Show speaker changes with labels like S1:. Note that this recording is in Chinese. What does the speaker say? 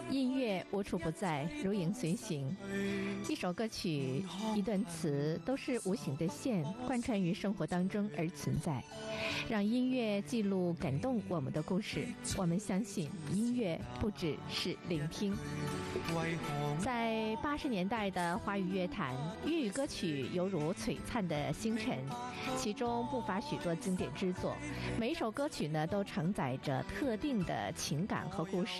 S1: 音乐无处不在，如影随形。一首歌曲、一段词，都是无形的线，贯穿于生活当中而存在。让音乐记录感动我们的故事。我们相信，音乐不只是聆听。在80年代的华语乐坛，粤语歌曲犹如璀璨的星辰，其中不乏许多经典之作。每一首歌曲呢，都承载着特定的情感和故事。